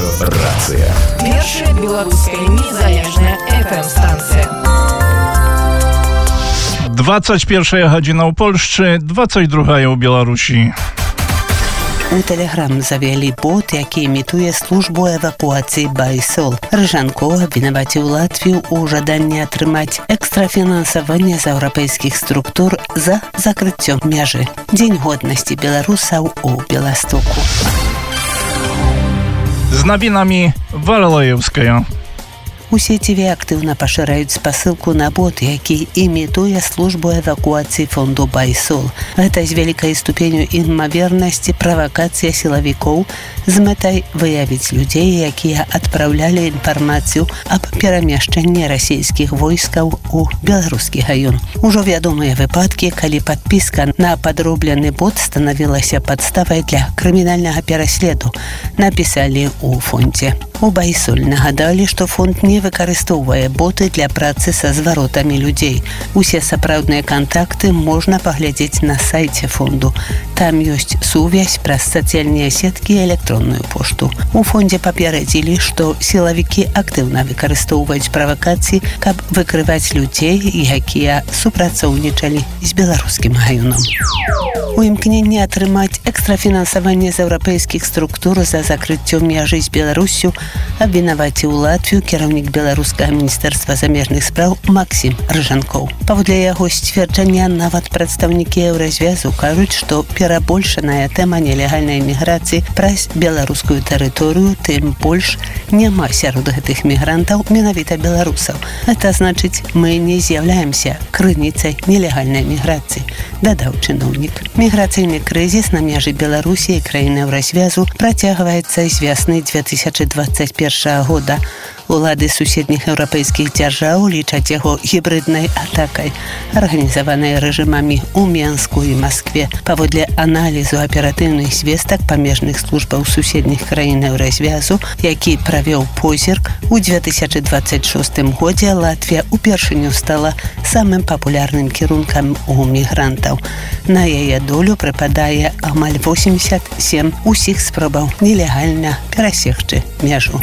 Радыё-рацыя. Першая беларуская незалежная FM-станція. 21 гадзіна ў Польшчы, 22 ў Беларусі. У Телеграм завялі бот, які імітуе службу эвакуацыі Байсол. Рыжанкоў абвінаваціў Латвію ў жаданні атрымаць экстрафінансаванне з еўрапейскіх структур за закрыццём мяжы. Дзень годнасці беларусаў у Беластоку. З навінамі Варалаевская. У сеціве актыўна пашыраюць спасылку на бот, які імітуе службу эвакуацыі фонду Байсол. Гэта з вялікай ступеню імавернасці правакацыя сілавікоў з мэтай выявіць людзей, якія адпраўлялі інфармацыю аб перамяшчэнні расійскіх войскаў у беларускі раён. Ужо вядомыя выпадкі, калі падпіска на падроблены бот станавілася падставай для крымінальнага пераследу, напісалі ў фондзе. У Байсоль нагадалі, што фонд не выкарыстоўвае боты для працы са зваротамі людзей. Усе сапраўдныя кантакты можна паглядзець на сайце фонду. Там ёсць сувязь праз сацыяльныя сеткі і электронную пошту. У фондзе папярэдзілі, што сілавікі актыўна выкарыстоўваюць правакацыі, каб выкрываць людзей, якія супрацоўнічалі з беларускім раёнам. У імкненні атрымаць экстрафінансаванне з еўрапейскіх структур за закрыццём мяжы з Беларуссю абвінаваціў Латвію кіраўнік беларускага міністэрства замежных спраў Максім Рыжанкоў. Паводле яго сцвярджання, нават прадстаўнікі Еўразвязу кажуць, што перабольшаная тэма нелегальнай міграцыі праз беларускую тэрыторыю, тым больш няма сярод гэтых мігрантаў менавіта беларусаў. Гэта значыць, мы не з'яўляемся крыніцай нелегальнай міграцыі, дадаў чыноўнік. Міграцыйны крызіс на мяжы Беларусі і краін Еўразвязу працягваецца з вясны 2021 года. Улады суседніх еўрапейскіх дзяржаў лічаць яго гібрыднай атакай, арганізаванай рэжымамі ў Менску і Маскве. Паводле аналізу аператыўных звестак памежных службаў суседніх краін Еўразвязу, які правёў позірк, у 2026 годзе Латвія упершыню стала самым папулярным кірункам у мігрантаў. На яе долю прыпадае амаль 87 усіх спробаў нелегальна перасекчы мяжу.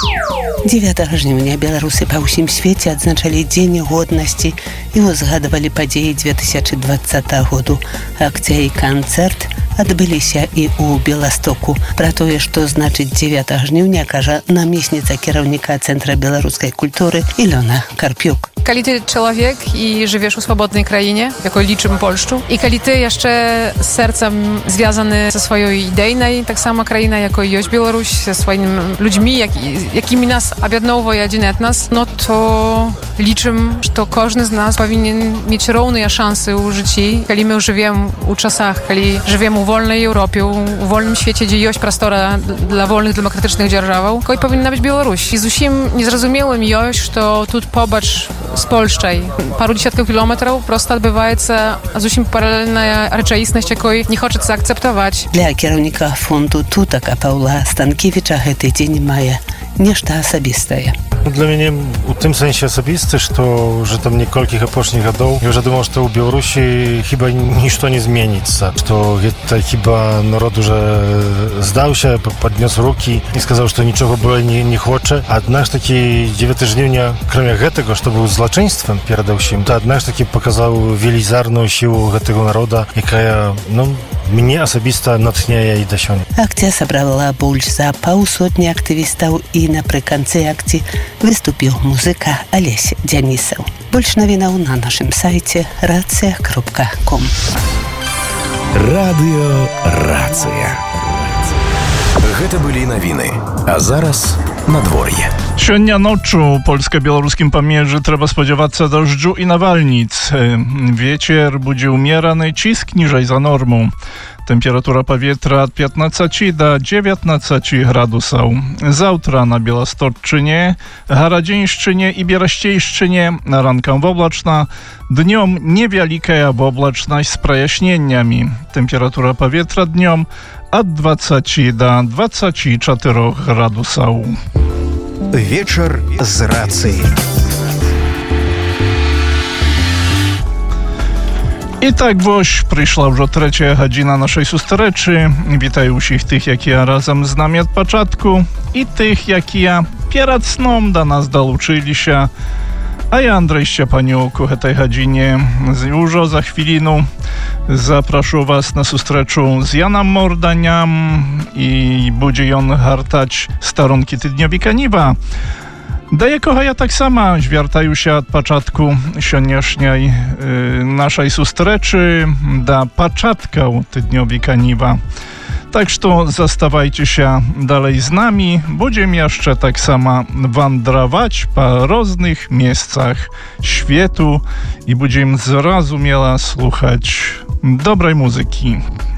9 жніўня беларусы па ўсім свеце адзначалі Дзень годнасці і узгадвалі падзеі 2020 году. Акцыя і канцэрт адбыліся і ў Беластоку. Пра тое, што значыць 9 жніўня, кажа намесніца кіраўніка Цэнтра беларускай культуры Ілона Карпюк. Калі ты чалавек і жывеш у свабоднай краіне, якой лічым Польшчу, і калі ты яшчэ сэрцам звязаны са сваёй ідэйнай, таксама краіна, якой ёсць Беларусь, са сваімі людзьмі, якімі нас аб'ядноўвае адзін ад нас, no то лічым, што кожны з нас павінен мець роўныя шансы ў жыцці, калі мы жывем у часах, калі жывем у вольнай Еўропе, у вольным свеце, дзе ёсць прастора для вольных дэмакратычных дзяржаваў, якой павінна быць Беларусь. І зусім незразумелым ёсць, што тут побач з Польшчай пару дзесяткаў кілометраў проста адбываецца зусім паралельная рэчаіснасць, якой не хочацца акцэптаваць. Для кіраўніка фонду Тутака Паўла Станкевіча гэты дзень мае нешта асабістае. Для мяне у тым сэнсе асабісты, што ўжо там некалькіх апошніх гадоў я ўжо думаў, што ў Беларусі хіба нішто не зменіцца, што гэта хіба народ уже здаўся, паднёс рукі і сказаў, што нічога болей не хоча. Аднак такі 9 жніўня, акрамя гэтага, што быў злачынствам перадусім, то аднак такі паказаў велізарную сілу гэтага народа, якая, мне асабіста натхняе і да сёння. Акцыя сабрала больш за паўсотні актывістаў і напрыканцы акцыі выступіў музыка Алесь Дзянісаў. Больш навінаў на нашым сайце racja.com. Радыё-рацыя. Гэта былі навіны. А зараз надвор'е. Сёння ноччу ў польска-беларускім памежжы трэба спадзявацца дожджу і навальніц. Вецер будзе ўмераны, ціск ніжэй за норму. Температура паветра ад 15 до 19 градусаў. Заўтра на Беласточчыне, Гарадзеншчыне і Берасцейшчыне ранкам воблачна, днём невялікая воблачнасць з праясненнямі. Температура паветра днём ад 20 до 24 градусаў. Вечар з рацыяй. І так вось прыйшла ўжо трэцяя гадзіна нашай сустрэчы. Вітаю ўсіх тых, якія разам з намі ад пачатку, і тых, якія перад сном да нас далучыліся. А я, Андрэй Сцяпанюк, у гэтай гадзіне ўжо за хвіліну запрашу вас на сустрэчу з Янам Морданям, і будзе ён гартаць старонкі тыднёвіка Ніва, да якога я таксама звяртаюся ад пачатку сённяшняй нашай сустрэчы да пачаткаў тыднёвіка Ніва. Так што заставайцеся далей з намі, будзем яшчэ таксама вандраваць па розных месцах świetu i będziemy zrozumiała słuchać dobrej muzyki.